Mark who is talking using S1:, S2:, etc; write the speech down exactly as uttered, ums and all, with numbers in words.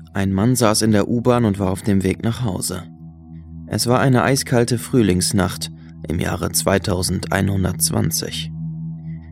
S1: Ein Mann saß in der U-Bahn und war auf dem Weg nach Hause. Es war eine eiskalte Frühlingsnacht im Jahre zweitausendeinhundertzwanzig.